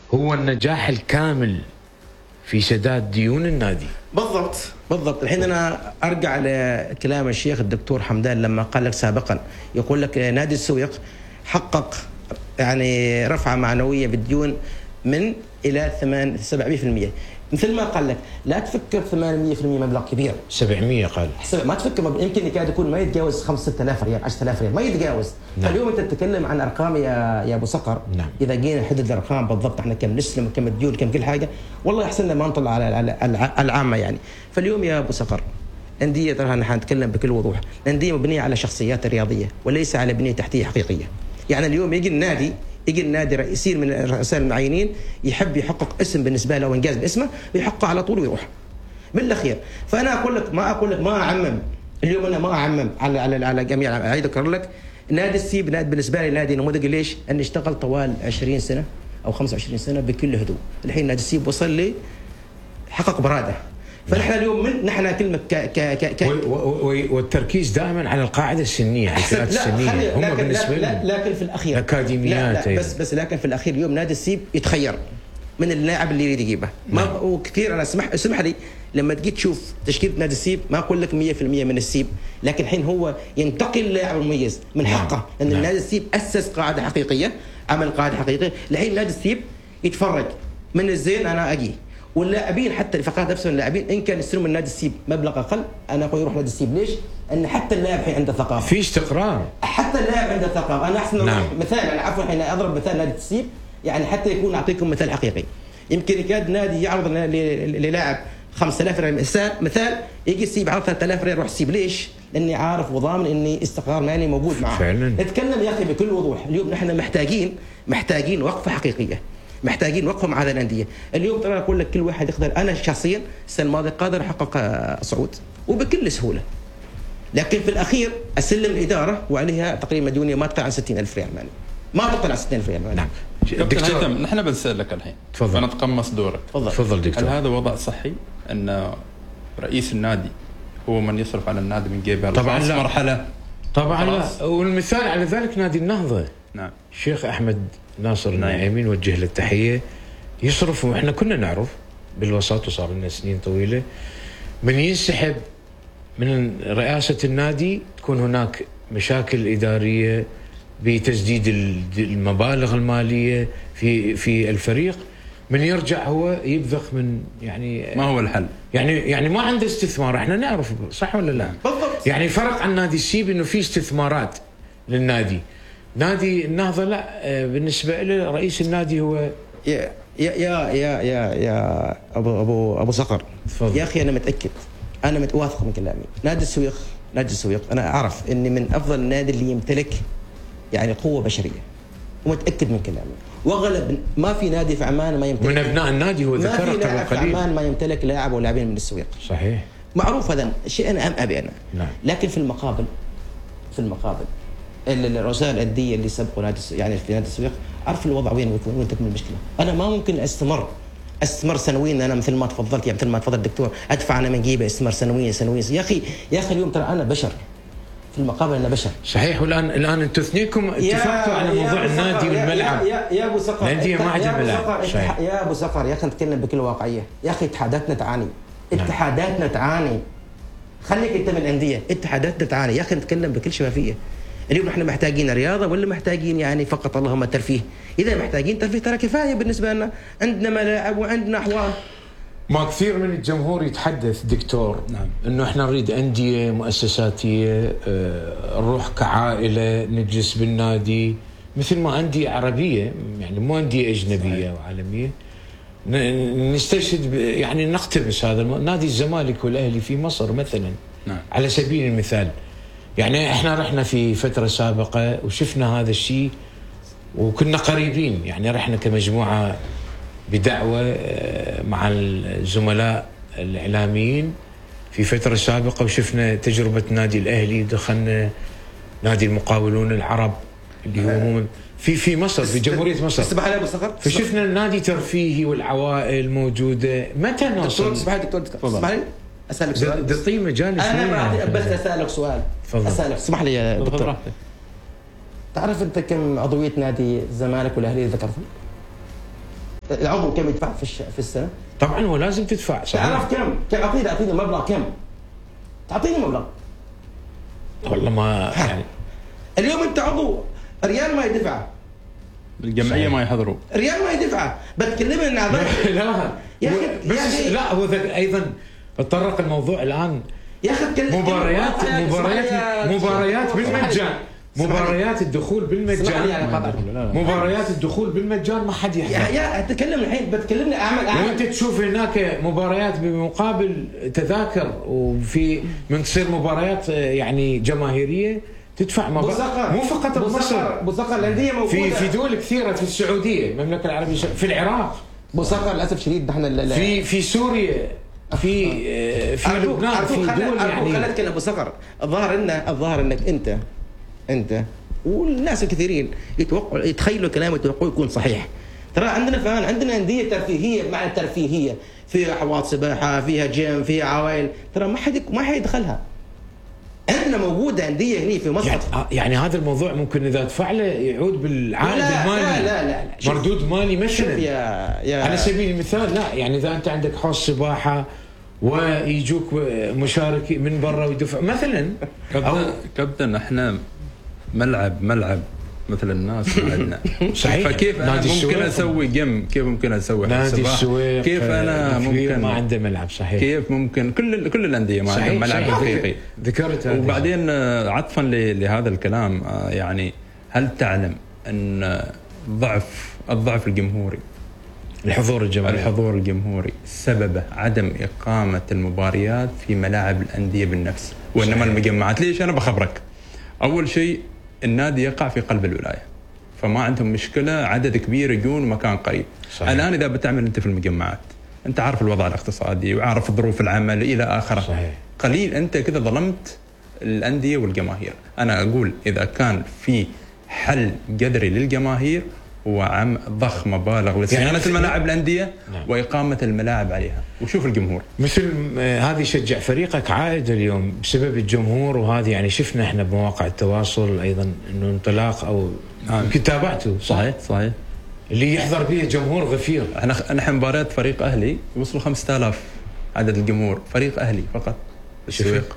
هو النجاح الكامل في سداد ديون النادي. بالضبط. الحين أنا أرجع لكلام الشيخ الدكتور حمدان لما قال لك سابقا، يقول لك نادي السويق حقق يعني رفعة معنوية بالديون من إلى 700%. مثل ما قال لك لا تفكر 800% مبلغ كبير، 700 قال ما تفكر يمكن يكاد يكون ما يتجاوز 5-6,000 ريال 10,000 ريال ما يتجاوز. نعم. فاليوم انت تتكلم عن ارقام يا ابو صقر. نعم. اذا جينا نحدد الارقام بالضبط احنا كم نسلم وكم الديون كم كل حاجه، والله احسن ما نطلع على العامه يعني. فاليوم يا ابو صقر انديه ترى نحن نتكلم بكل وضوح، الانديه مبنيه على شخصيات رياضيه وليس على بنيه تحتيه حقيقيه. يعني اليوم يجي النادي رئيسين من الرؤساء المعينين يحب يحقق اسم بالنسبه له وانجاز باسمه ويحققه على طول ويروح بالاخير. فانا اقول لك ما اعمم اليوم، انا ما اعمم على جميع. اعيد اكرر لك نادي السيب نادي بالنسبه لي نادي نموذج. ليش؟ انه اشتغل طوال 20 سنه او 25 سنه بكل هدوء. الحين نادي السيب وصل لي حقق براده. فنحن اليوم نحن كلمه والتركيز دائما على القاعده السنيه، الفئات السنيه هم بالنسبه لي لكن في الاخير اكاديميات. لا بس لكن في الاخير اليوم نادي السيب يتخير من اللاعب اللي يريد يجيبه. ما وكثير انا اسمح لي لما تجي تشوف تشكيله نادي السيب ما اقول لك 100% من السيب، لكن الحين هو ينتقل اللاعب المميز من حقه ان النادي السيب اسس قاعده حقيقيه، عمل قاعده حقيقيه. الحين نادي السيب يتفرج من الزين انا اجي، واللاعبين حتى الفقرات نفسهم اللاعبين ان كان يستلموا من نادي السيب مبلغ اقل انا اقول يروح نادي السيب. ليش؟ ان حتى اللاعب الحين عنده ثقافه، في استقرار، حتى اللاعب عنده ثقافه. انا احسن مثال، انا عفوا الحين اضرب مثال نادي السيب يعني حتى يكون اعطيكم مثال حقيقي. يمكن يكاد نادي يعرض للاعب 5000 ريال مثال يجي السيب عرض 3000 ريال يروح السيب. ليش؟ لاني عارف وضامن اني استقرار مالي موجود معه. فعلا نتكلم يا اخي بكل وضوح. اليوم نحن محتاجين وقفه حقيقيه، محتاجين وقفه مع هذه الانديه. اليوم ترى اقول لك كل واحد يقدر. انا شخصيا السنه الماضيه قادر احقق صعود وبكل سهوله، لكن في الاخير اسلم الاداره وعليها تقريبا مديونيه ما تقل عن 60,000 ريال مالي، ما تقل عن 60,000 ريال مالي. نعم دكتور نحن بنسالك الحين، تفضل نتقمص دورك. تفضل دكتور. هل هذا وضع صحي ان رئيس النادي هو من يصرف على النادي من جيبه؟ طبعا لا، مرحله طبعا لا. والمثال على ذلك نادي النهضه. نعم. الشيخ احمد ناصر النعيمي نوجه له التحيه، يصرف واحنا كنا نعرف بالوسط وصار لنا سنين طويله من ينسحب من رئاسه النادي تكون هناك مشاكل اداريه بتسديد المبالغ الماليه في الفريق، من يرجع هو يبذخ من يعني ما هو الحل؟ يعني ما عنده استثمار. احنا نعرف صح ولا لا؟ بالضبط. يعني فرق عن نادي السيب انه في استثمارات للنادي. نادي النهضه لا، بالنسبه له رئيس النادي هو يا ابو صقر. تفضل. يا اخي انا متاكد، انا واثق من كلامي. نادي السويق انا اعرف اني من افضل النادي اللي يمتلك يعني قوه بشريه، ومتاكد من كلامي. واغلب ما في نادي في عمان ما يمتلك من ابناء النادي، هو ذكر قبل قليل في عمان ما يمتلك لاعب ولاعبين من السويق. صحيح، معروف هذا الشيء، انا ابي انا. نعم. لكن في المقابل الرؤساء الانديه اللي سبقوا نادي يعني في نادي السويق عرف الوضع وين تكمن المشكله. انا ما ممكن استمر سنويا. انا مثل ما تفضلت مثل ما تفضل الدكتور ادفع انا من جيبي استمر سنويا. يا اخي اليوم ترى انا بشر، في المقابل انا بشر. صحيح. والان انتم اثنينكم اتفقتوا على موضوع النادي والملعب. يا ابو صقر، الانديه ما عندها ملعب. يا ابو صقر يا اخي نتكلم بكل واقعيه. يا اخي اتحاداتنا تعاني. خليك انت من الانديه، اتحاداتنا تعاني. يا اخي نتكلم بكل شفافيه. اليوم احنا محتاجين رياضه ولا محتاجين يعني فقط اللهم ترفيه؟ اذا محتاجين ترفيه ترى كفايه بالنسبه لنا، عندنا ملاعب وعندنا احوال. ما كثير من الجمهور يتحدث دكتور، نعم، انه احنا نريد انديه مؤسساتيه، نروح كعائله نجلس بالنادي مثل ما انديه عربيه، يعني مو انديه اجنبيه وعالميه نستشهد يعني نقتبس هذا نادي الزمالك والاهلي في مصر مثلا. نعم. على سبيل المثال يعني احنا رحنا في فتره سابقه وشفنا هذا الشيء وكنا قريبين، يعني رحنا كمجموعه بدعوه مع الزملاء الاعلاميين في فتره سابقه، وشفنا تجربه نادي الاهلي، دخلنا نادي المقاولون العرب اللي هو في مصر، في جمهوريه مصر. اسمح لي ابو صقر، فشفنا النادي ترفيهي والعوائل موجوده. متى نوصل؟ اسمح لي دكتور، اسمح لي اسالك سؤال. تعطي مجال انا بس اسالك سؤال. اسالك، اسمح لي يا دكتور. تعرف انت كم عضويه نادي الزمالك والاهلي ذكرتهم؟ العضو كم يدفع في السنه؟ طبعا ولازم تدفع. تعرف كم؟ اعطيني مبلغ كم؟ تعطيني مبلغ. والله ما يعني اليوم انت عضو ريال ما يدفع، الجمعيه ما يحضروا، ريال ما يدفع، بتكلمني عن اعضاء. لا يا اخي بس لا هو ايضا تطرق الموضوع الان يا اخي مباريات بالمجان، مباريات الدخول بالمجان، مباريات الدخول بالمجان ما حد يحضر. يا اتكلم الحين، بتكلمني اعمل وانت تشوف هناك مباريات بمقابل تذاكر، وفي من تصير مباريات يعني جماهيريه تدفع مو فقط بمصر، بوصقر الانديه موجوده في دول كثيره، في السعوديه، المملكه العربيه، في العراق، بوصقر للاسف شديد نحن في سوريا، في لبنان، في دول يعني. خلينا نتكلم بوصقر. الظاهر انك انت والناس الكثيرين يتخيلوا كلام يتوقعوا يكون صحيح. ترى عندنا انديه ترفيهيه، معنى ترفيهيه، فيها حواض سباحه، فيها جيم، فيها عوائل، ترى ما حد يدخلها. عندنا موجوده انديه هنا في مصر. يعني هذا الموضوع ممكن اذا دفع له يعود بالعائد المالي. لا مردود مالي مثلا. يا على سبيل المثال، لا يعني اذا انت عندك حوض سباحه ويجوك مشارك من برا ويدفع مثلا. كابتن احنا ملعب مثل الناس عندنا. صحيح. فكيف انا ممكن اسوي جيم؟ كيف ممكن اسوي نادي السويق؟ كيف انا ممكن ما عنده ملعب؟ صحيح. كيف ممكن كل الانديه ما عندهم ملعب حقيقي؟ ذكرت. وبعدين عطفا لهذا الكلام، يعني هل تعلم ان الضعف الجمهوري، الحضور الجمهوري سببه عدم إقامة المباريات في ملاعب الأندية بالنفس، وإنما المجمعات. ليش؟ أنا بخبرك. أول شيء النادي يقع في قلب الولاية، فما عندهم مشكلة عدد كبير يجون مكان قريب. صحيح. الآن إذا بتعمل أنت في المجمعات، أنت عارف الوضع الاقتصادي وعارف ظروف العمل إلى آخره. صحيح. قليل أنت كذا ظلمت الأندية والجماهير. أنا أقول إذا كان في حل جذري للجماهير هو ضخ مبالغ لصيانة الملاعب الأندية. نعم. وإقامة الملاعب عليها، وشوف الجمهور مثل هذه يشجع فريقك عائد اليوم بسبب الجمهور. وهذه يعني شفنا احنا بمواقع التواصل أيضا إنه انطلاق أو يمكن تابعته. صحيح اللي يحضر به جمهور غفير. احنا مباريات فريق أهلي يوصلوا 5000 عدد الجمهور، فريق أهلي فقط السويق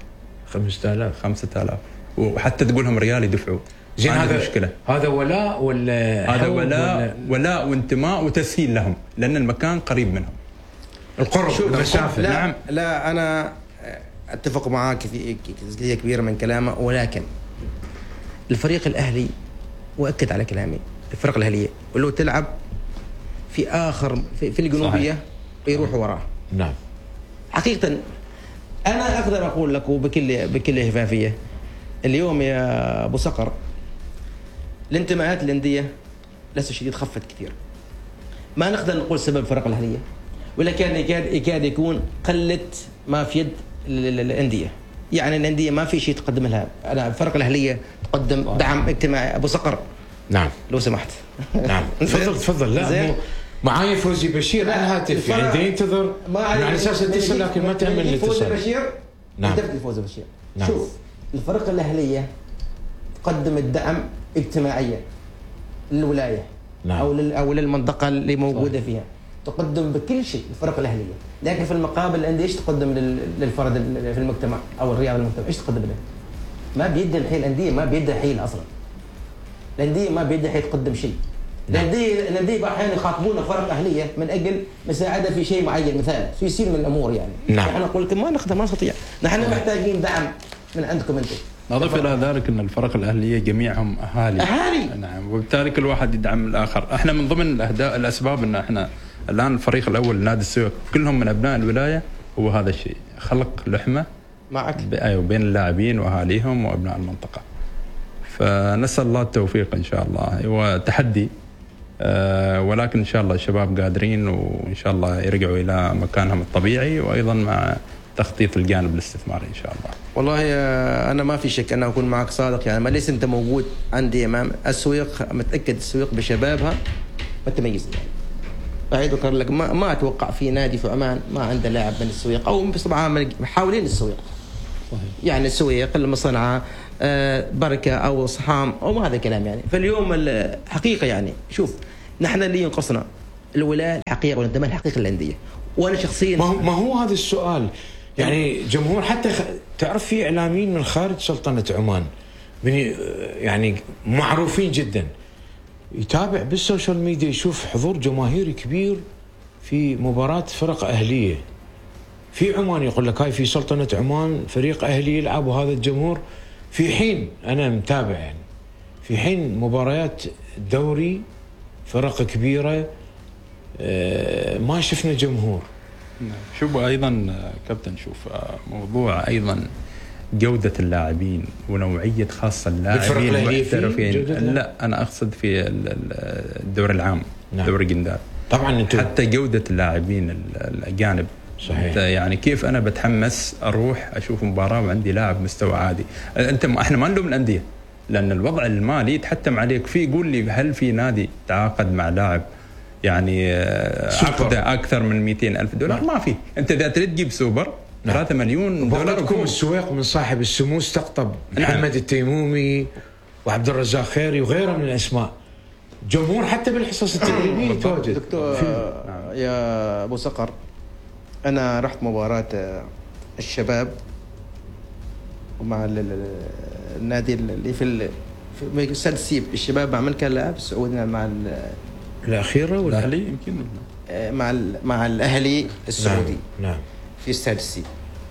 5000 وحتى تقولهم ريال يدفعوا. زين هذا مشكلة. هذا ولاء ولا هذا ولاء وانتماء وتسهيل لهم، لأن المكان قريب منهم، القرب المسافة. نعم. لا أنا أتفق معاك في جزئية كبيرة من كلامه، ولكن الفريق الأهلي، وأكد على كلامي، الفرق الأهلية ولو تلعب في آخر في الجنوبية يروح وراه. نعم. حقيقة أنا أقدر أقول لك بكل شفافية، اليوم يا أبو صقر الانتماءات الأندية للأسف الشديد خفت كثير. ما نقدر نقول سبب الفرق الأهلية، ولكن يكاد يكون قلت ما في يد الأندية. يعني الأندية ما في شيء تقدم لها. أنا الفرق الأهلية تقدم دعم اجتماعي. أبو صقر نعم لو سمحت. نعم تفضل. لا معايا فوزي بشير على الهاتف، يعني ينتظر على اساس اتصل لكن ما تعمل الاتصال. فوزي بشير. نعم. فوزي بشير. نعم. شوف الفرق الأهلية تقدم الدعم اجتماعيا للولاية. نعم. أو للمنطقة اللي موجودة فيها، تقدم بكل شيء الفرق الأهلية. لكن في المقابل الأندية ايش تقدم للفرد في المجتمع أو الرياضة المجتمع؟ ايش تقدم له؟ ما بيد الحيل. الأندية ما بيدها حيل أصلا. الأندية ما بيدها حيل تقدم شيء. الأندية أحيانا يخاطبون فرق أهلية من أجل مساعدة في شيء معين، مثال في يصير من الأمور يعني. نعم. نحن نقول لكم ما نقدر، ما نستطيع. نحن محتاجين دعم من عندكم أنتم. أضف إلى ذلك أن الفرق الأهلية جميعهم أهالي. نعم. وبالتالي كل واحد يدعم الآخر. احنا من ضمن الأسباب أن احنا الآن الفريق الأول نادي السويق كلهم من أبناء الولاية، هو هذا الشيء، خلق لحمة معك بين اللاعبين وأهاليهم وأبناء المنطقة. فنسأل الله التوفيق إن شاء الله. هو تحدي، ولكن إن شاء الله الشباب قادرين، وإن شاء الله يرجعوا إلى مكانهم الطبيعي، وأيضا مع تخطيط الجانب الاستثماري إن شاء الله. والله أنا ما في شك أن أكون معك صادق. يعني ما ليس أنت موجود عندي أمام السويق، متأكد السويق بشبابها متميزة. يعني أعيد وأكرر لك، ما أتوقع في نادي في عمان ما عنده لاعب من السويق، أو بصراحة حاولين السويق. صحيح. يعني السويق المصنعة بركة أو صحام أو هذا الكلام يعني. فاليوم الحقيقة يعني شوف، نحن اللي ينقصنا الولاية الحقيقي والانتماء الحقيقي للانديه. وانا شخصيا ما هو هذا السؤال، يعني جمهور حتى تعرف في اعلاميين من خارج سلطنه عمان يعني معروفين جدا، يتابع بالسوشيال ميديا يشوف حضور جماهيري كبير في مباراة فرق أهلية في عمان، يقول لك هاي في سلطنة عمان فريق أهلي يلعب وهذا الجمهور، في حين أنا متابع يعني في حين مباريات دوري فرق كبيرة ما شفنا جمهور. شوف أيضا كابتن، شوف موضوع أيضا جودة اللاعبين ونوعية خاصة اللاعبين المحترفين. لا أنا أقصد في الدوري العام. نعم. دوري قندار طبعا حتى جودة اللاعبين الأجانب. صحيح. يعني كيف أنا بتحمس أروح أشوف مباراة وعندي لاعب مستوى عادي. إحنا ما نلوم الأندية لأن الوضع المالي يتحتم عليك فيه. قول لي هل في نادي تعاقد مع لاعب يعني عقده أكثر من 200,000 دولار؟ ما في. أنت إذا تريد تجيب سوبر 3 مليون دولار. بغلطكم السويق من صاحب السمو استقطب محمد التيمومي وعبد الرزاق خيري وغيره من الأسماء. جمهور حتى بالحصص التدريبية يتواجد. دكتور يا أبو صقر، أنا رحت مباراة الشباب مع النادي اللي في استاد سيب. الشباب مع من كان لاعب سعودي مع الأخيرة ولا الأهلي يمكن مع الأهلي السعودي. نعم. في استاد سيب.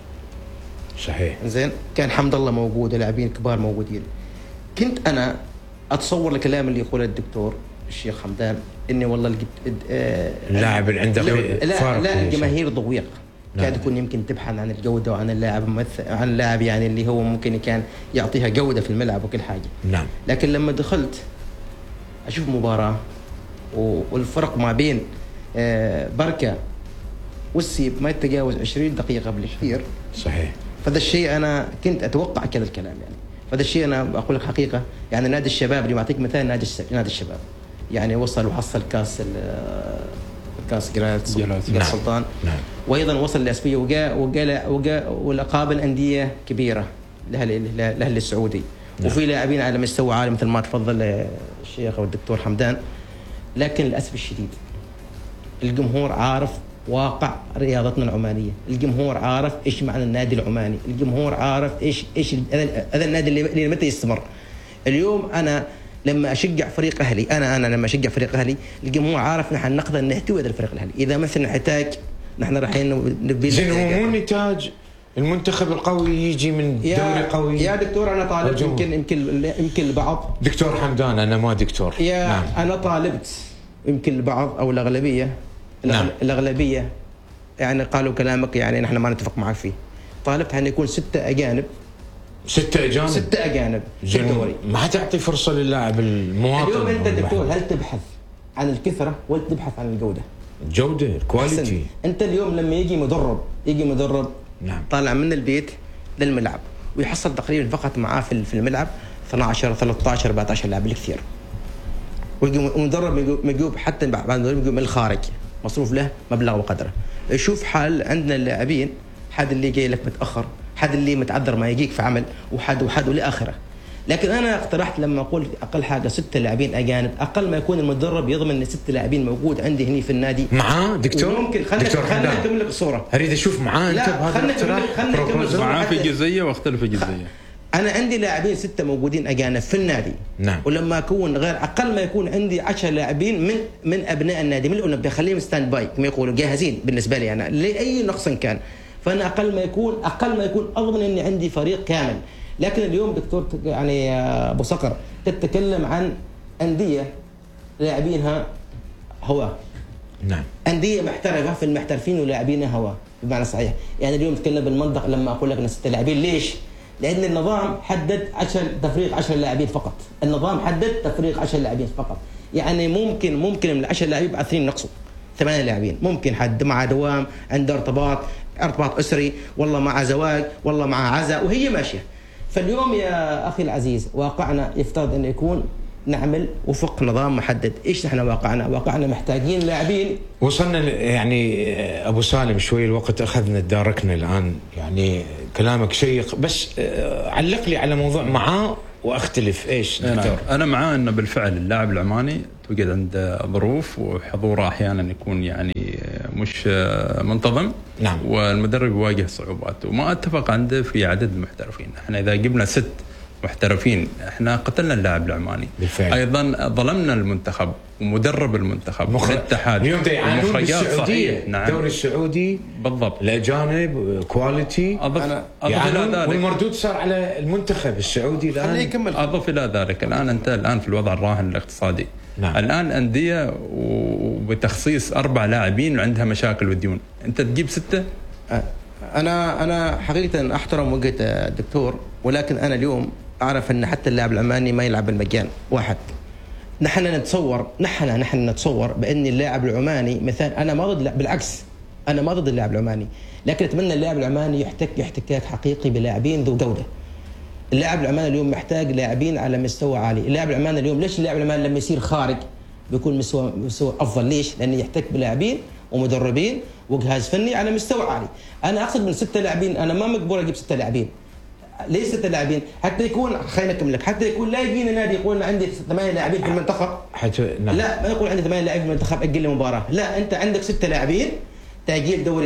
صحيح. زين، كان حمد الله موجود، لاعبين كبار موجودين. كنت أنا أتصور الكلام اللي يقوله الدكتور الشيخ حمدان إني والله اللاعب اللي عنده لا الجماهير ضويق. كاد يكون يمكن تبحث عن الجودة وعن اللاعب عن اللاعب يعني اللي هو ممكن كان يعطيها جودة في الملعب وكل حاجة. نعم. لكن لما دخلت أشوف مباراة والفرق ما بين بركة والسيب ما يتجاوز 20 دقيقة بالكثير. صحيح. فهذا الشيء أنا كنت أتوقع كذا الكلام يعني. فهذا الشيء أنا أقول لك حقيقة يعني نادي الشباب اللي أعطيك مثال نادي الشباب يعني وصل وحصل كاس جلالة السلطان. نعم. وأيضا وصل لأسبية وقال ولقابل أندية كبيرة لأهل السعودي. نعم. وفي لاعبين على مستوى عالي مثل ما تفضل الشيخ أو الدكتور حمدان. لكن للأسف الشديد الجمهور عارف واقع رياضتنا العمانية، الجمهور عارف إيش معنى النادي العماني، الجمهور عارف إيش هذا النادي اللي متى يستمر. اليوم أنا لما أشجع فريق أهلي أنا لما أشجع فريق أهلي الجمهور عارف نحن نقدر نحتوي هذا الفريق الأهلي. إذا مثلا نحتاج نحن رايحين نبي زين هو مو نتاج المنتخب القوي يجي من دوري قوي. يا دكتور أنا طالب يمكن البعض دكتور حمدان أنا ما دكتور. نعم. أنا طالبت يمكن البعض أو الأغلبية. نعم. الأغلبية يعني قالوا كلامك يعني نحن ما نتفق معك فيه. طالبت أن يكون 6 أجانب. 6 أجانب في الدوري. ما حتعطي فرصة للاعب المواطن. اليوم أنت دكتور هل تبحث عن الكثرة ولا تبحث عن الجودة؟ الكواليتي. أنت اليوم لما يجي مدرب نعم. طالع من البيت للملعب ويحصل تقريبا فقط معاه في الملعب 12 13 14 لاعب بالكثير. والمدرب يجوب حتى بعد المدرب يجوب من الخارج مصروف له مبلغ وقدره. شوف حال عندنا اللاعبين، حد اللي جاي لك متأخر، حد اللي متعذر ما يجيك في عمل، وحد ولآخره. لكن أنا اقترحت لما أقول أقل حاجة 6 لاعبين أجانب، أقل ما يكون المدرب يضمن أن 6 لاعبين موجود عندي هنا في النادي معاه دكتور. ممكن خلنا نكمل لك الصورة. أريد أشوف معاه أنت بهذا معاه في جزئية واختلف في جزئية. أنا عندي لاعبين 6 موجودين أجانب في النادي. نعم. ولما أكون غير أقل ما يكون عندي 10 لاعبين من أبناء النادي من الأولمبي خليهم ستاند باي كما يقولوا جاهزين بالنسبة لي أنا لأي نقص كان. فأنا أقل ما يكون أضمن إني عندي فريق كامل. لكن اليوم دكتور يعني أبو صقر تتكلم عن أندية لاعبينها هوا. نعم. أندية محترفة في المحترفين ولاعبينها هوا بمعنى صحيح. يعني اليوم تكلم بالمنطق لما أقول لك 6 لاعبين ليش؟ لأن النظام حدد تفريق 10 لاعبين فقط. النظام حدد تفريق 10 لاعبين فقط. يعني ممكن من 10 لاعبين بعد 2 نقصوا 8 لاعبين. ممكن حد مع دوام عنده ارتباط أسري، والله مع زواج، والله مع عزاء، وهي ماشية. فاليوم يا أخي العزيز واقعنا يفترض أن يكون نعمل وفق نظام محدد. إيش نحن واقعنا محتاجين لاعبين. وصلنا يعني أبو سالم شوي الوقت أخذنا تداركنا الآن. يعني كلامك شيق بس علق لي على موضوع معاه واختلف. ايش دكتور؟ انا معاه انه بالفعل اللاعب العماني توجد عنده ظروف وحضوره احيانا يكون يعني مش منتظم. نعم. والمدرب يواجه صعوبات، وما اتفق عنده في عدد المحترفين. احنا اذا جبنا 6 محترفين احنا قتلنا اللاعب العماني بالفعل. ايضا ظلمنا المنتخب ومدرب المنتخب والاتحاد. اليوم يعانون بالسعوديه. نعم. الدوري السعودي بالضبط، الاجانب كواليتي يعانون، والمردود صار على المنتخب السعودي الان. اضف الى ذلك انت الان في الوضع الراهن الاقتصادي. نعم. الان انديه وبتخصيص 4 لاعبين وعندها مشاكل وديون، انت تجيب 6. انا حقيقه احترم وجهه الدكتور، ولكن انا اليوم اعرف ان حتى اللاعب العماني ما يلعب بالمجان. واحد، نحن نتصور بان اللاعب العماني مثلا، انا ما ضد، بالعكس انا ما ضد اللاعب العماني، لكن اتمنى اللاعب العماني يحتك احتكاك حقيقي بلاعبين ذو جوده. اللاعب العماني اليوم محتاج لاعبين على مستوى عالي. اللاعب العماني اليوم، ليش اللاعب العماني لما يصير خارج بيكون مستوى افضل؟ ليش؟ لانه يحتك بلاعبين ومدربين وجهاز فني على مستوى عالي. انا اقصد من 6 لاعبين، انا ما مقبول اجيب 6 لاعبين. ليش 6 لاعبين؟ حتى يكون، خلينا اكمل لك، حتى يكون لا يجينا نادي يقول عندي 8 لاعبين في المنتخب. نعم. لا، ما يقول عندي 8 لاعبين في المنتخب اجل المباراه. لا، انت عندك 6 لاعبين، تاجيل دوري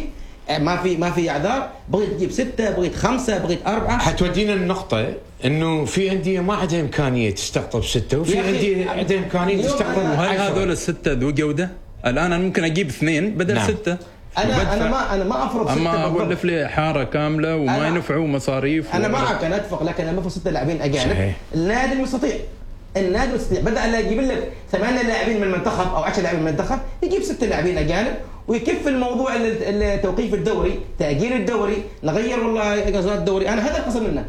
ما في اعذار. بغيت تجيب 6، بغيت 5، بغيت 4. حتودينا النقطه انه في انديه ما عندها امكانيه تستقطب 6، وفي انديه عندها امكانيه تستقطب. وهل هذول ال6 ذو جوده؟ الان انا ممكن اجيب 2 بدل 6. انا ما افرض 6، اما اولف لي حاره كامله وما ينفعوا مصاريف. انا معك، انا اتفق، لكن انا بفرض 6 لاعبين اجانب. النادي المستطيع بدل لا يجيب لك 8 لاعبين من المنتخب او 10 لاعبين من المنتخب، يجيب 6 لاعبين اجانب ويكف الموضوع. توقيف الدوري، تاجيل الدوري، نغير والله اجازات الدوري. انا هذا القصد منه.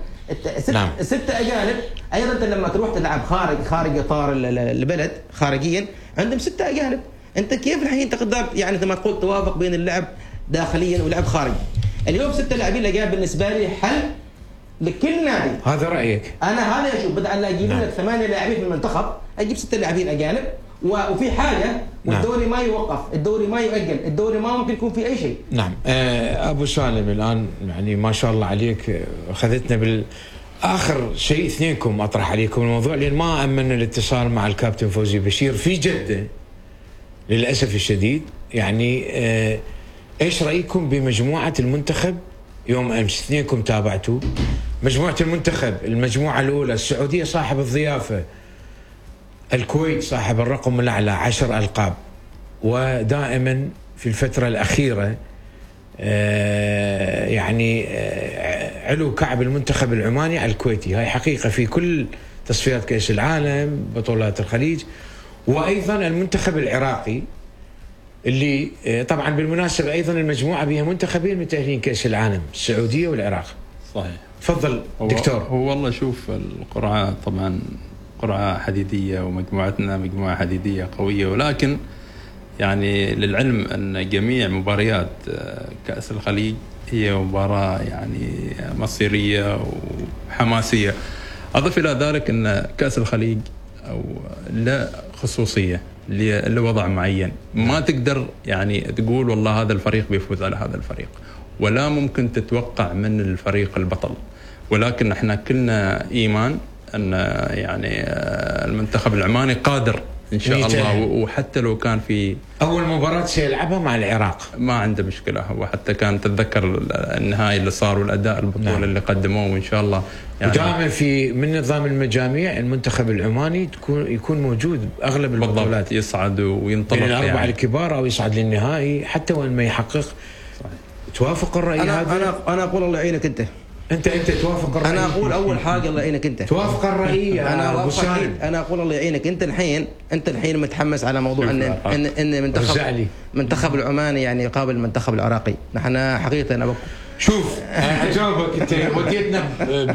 6 اجانب. ايضا انت لما تروح تلعب خارج اطار البلد خارجيا، عندهم 6 اجانب. انت كيف الحين تقدر يعني زي ما تقول توافق بين اللعب داخليا ولعب خارجي؟ اليوم 6 لاعبين اجانب بالنسبه لي حل لكل نادي. هذا رايك؟ انا هذا اشوف، بدل لا اجيب لك 8 لاعبين في المنتخب، اجيب 6 لاعبين اجانب. وفي حاجه، والدوري ما يوقف، الدوري ما يؤجل، الدوري ما ممكن يكون في اي شيء. نعم. ابو سالم الان يعني ما شاء الله عليك، اخذتنا اخر شيء اثنينكم اطرح عليكم الموضوع، لان ما امن الاتصال مع الكابتن فوزي بشير في جده للاسف الشديد. يعني ايش رايكم بمجموعه المنتخب يوم امس؟ اثنينكم تابعتوا مجموعه المنتخب، المجموعه الاولى السعوديه صاحب الضيافه، الكويت صاحب الرقم الاعلى 10 ألقاب، ودائما في الفتره الاخيره يعني علو كعب المنتخب العماني على الكويتي. هاي حقيقه في كل تصفيات كاس العالم، بطولات الخليج، وايضا المنتخب العراقي اللي طبعا بالمناسبه ايضا المجموعه بها منتخبين متاهلين كاس العالم، السعوديه والعراق. صحيح. تفضل دكتور. هو والله شوف، القرعه طبعا قرعه حديديه، ومجموعتنا مجموعه حديديه قويه، ولكن يعني للعلم ان جميع مباريات كاس الخليج هي مباراه يعني مصيريه وحماسيه. اضف الى ذلك ان كاس الخليج او لا خصوصيه لوضع معين، ما تقدر يعني تقول والله هذا الفريق بيفوز على هذا الفريق، ولا ممكن تتوقع من الفريق البطل. ولكن احنا كلنا ايمان ان يعني المنتخب العماني قادر ان شاء الله، وحتى لو كان في اول مباراه سيلعبها مع العراق ما عنده مشكله. هو حتى كان تتذكر النهائي اللي صار والاداء البطوله نعم. اللي قدموه، وان شاء الله يعني ودائما في من نظام المجاميع المنتخب العماني يكون موجود اغلب البطولات، يصعد وينطلق من الاربعه يعني الكبار او يصعد للنهائي حتى وان ما يحقق. صحيح. توافق الراي هذا؟ انا اقول الله يعينك انت توافق الراي؟ انا اقول اول حاجه الله يعينك انت توافق الراي. انا اقول الله يعينك انت الحين متحمس على موضوع ان منتخب العماني يعني يقابل المنتخب العراقي. نحن حقيقه انا شوف اجاوبك، انت وديتنا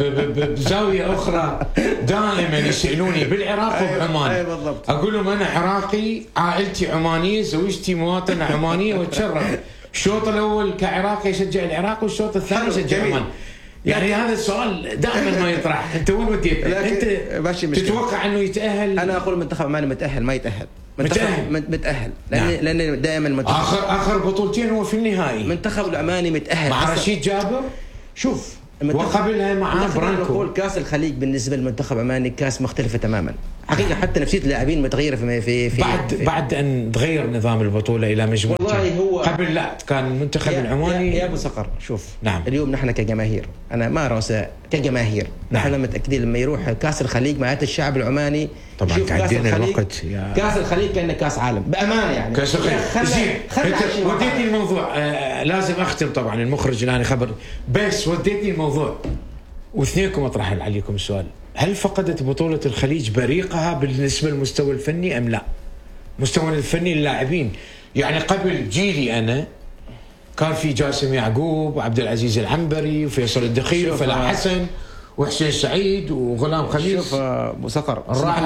بزاويه اخرى. دائما يسالوني بالعراق وبعمان، اقول لهم انا عراقي، عائلتي عمانيه، زوجتي مواطنه عمانيه، واتشرف. الشوط الاول كعراقي يشجع العراق، والشوط الثاني يشجع عمان. يعني هذا السؤال دائما ما يطرح. انت وين وديتنا؟ انت تتوقع انه يتاهل؟ انا اقول المنتخب العماني متاهل، ما يتاهل. متأهل لأن دائما آخر بطولتين هو في النهائي. منتخب العماني متأهل مع رشيد جابر. شوف وقبلها مع برانكو. نقول كاس الخليج بالنسبه للمنتخب عماني كاس مختلفه تماما حقيقه، حتى نفسيه اللاعبين متغيره في بعد ان تغير نظام البطوله الى مجموعتين. والله هو قبل لا كان المنتخب العماني يا ابو صقر شوف. نعم. اليوم نحن كجماهير، انا ما راسه كجماهير، نحن متاكدين لما يروح كاس الخليج معناته الشعب العماني طبعا تعدينا الوقت كاس الخليج كانه كاس عالم بامانه يعني. كاس الخليج زين وديتني الموضوع. لازم اختم طبعا، المخرج الان خبر، بس وديتني الموضوع واثنينكم اطرح عليكم السؤال: هل فقدت بطولة الخليج بريقها بالنسبة للمستوى الفني أم لا؟ مستوى الفني للاعبين، يعني قبل جيلي أنا كان في جاسم يعقوب وعبد العزيز العنبري وفيصل الدخيل وفلاح حسن وحسين سعيد وغلام خميس. شوف ابو صقر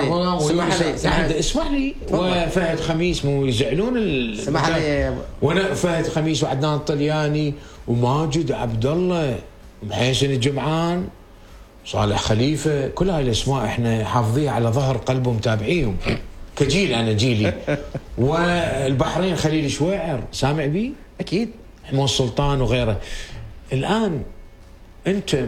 اسمح لي وفهد خميس، مو يزعلون اسمح لي. وانا فهد خميس وعدنان الطلياني وماجد عبد الله ومحسن الجمعان صالح خليفه، كل هاي الاسماء احنا حافظيها على ظهر قلب ومتابعيهم كجيل. انا جيلي. والبحرين خليل شويعر سامع بيه اكيد، حمود سلطان وغيره. الان انت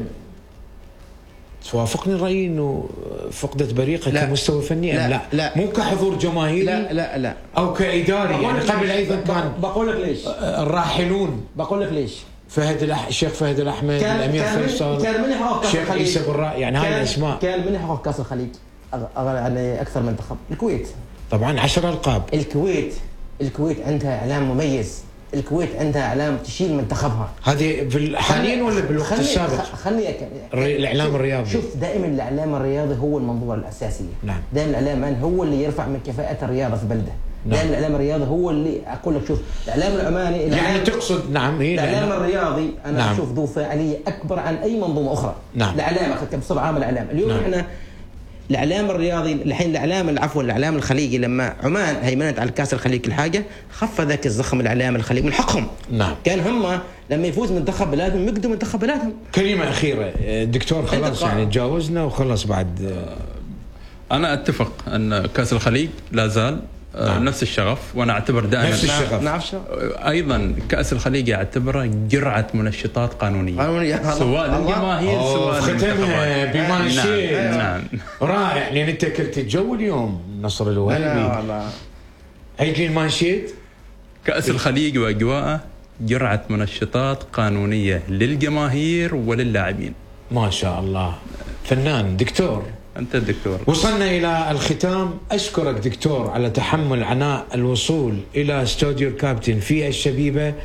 توافقني الراي انه فقدت بريقها كمستوى فني ام لا؟ مو كحضور جماهيري لا او كاداري. يعني قبل ايضا كان بقول لك ليش الراحلون، بقول لك ليش. الشيخ فهد الأحمد، الأمير فيصل، كان من يحقق الشيخ عيسى بالرأي، يعني هاي الأسماء. كان من يحقق كأس الخليج يعني أكثر منتخب. الكويت طبعا 10 ألقاب. الكويت عندها إعلام مميز، الكويت عندها إعلام تشيل منتخبها. هذه حاليا ولا بالوقت السابق؟ الإعلام الرياضي. شوف دائما الإعلام الرياضي هو المنظومة الأساسية. نعم. دائما الإعلام هو اللي يرفع من كفاءة الرياضة في بلده. نعم. دائما الاعلام الرياضي هو اللي اقول لك. شوف الاعلام العماني يعني تقصد نعم هي الاعلام الرياضي انا نعم. اشوف ذو فاعليه اكبر عن اي منظومه اخرى. نعم. الاعلام بصفه عامه الاعلام اليوم نعم. احنا الاعلام الرياضي الحين الاعلام الخليجي لما عمان هيمنت على كاس الخليج الحاجه خف ذاك الزخم الاعلام الخليجي من حقهم. نعم. كان هم لما يفوز منتخب بلادهم يقدوا منتخب بلادهم. كلمه اخيره دكتور، خلاص يعني تجاوزنا وخلص بعد. انا اتفق ان كاس الخليج لا زال نعم. نفس الشغف، وانا اعتبر دائما نفس الشغف. نعم. ايضا كاس الخليج اعتبره جرعه منشطات قانونيه سواء للجماهير سواء ختمها بمانشيت. نعم. رائع، لان انت كنت الجو اليوم نصر الوهيبي. هيجي المانشيت كاس الخليج واجواءه جرعه منشطات قانونيه للجماهير وللاعبين. ما شاء الله، فنان دكتور. أنت الدكتور. وصلنا إلى الختام. أشكرك دكتور على تحمل عناء الوصول إلى استوديو الكابتن في الشبيبة،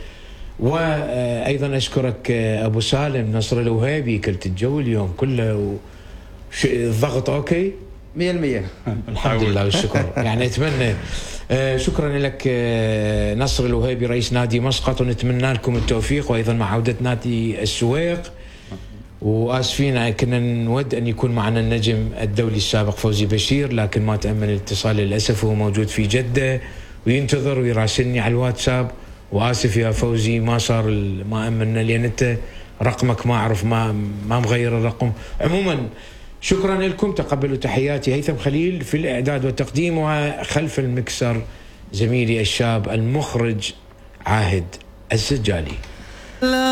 وأيضا أشكرك أبو سالم نصر الوهيبي. كلت الجو اليوم كله الضغط أوكي 100%. الحمد لله والشكر. يعني أتمنى شكرا لك نصر الوهيبي رئيس نادي مسقط، ونتمنى لكم التوفيق، وأيضا مع عودة نادي السويق. وآسفين كنا نود أن يكون معنا النجم الدولي السابق فوزي بشير، لكن ما تأمن الاتصال للأسف، هو موجود في جدة وينتظر ويراسلني على الواتساب. وآسف يا فوزي ما أمنا، لأن أنت رقمك ما أعرف ما مغير الرقم. عموما شكرا لكم، تقبلوا تحياتي. هيثم خليل في الإعداد والتقديم، وخلف المكسر زميلي الشاب المخرج عاهد السجالي.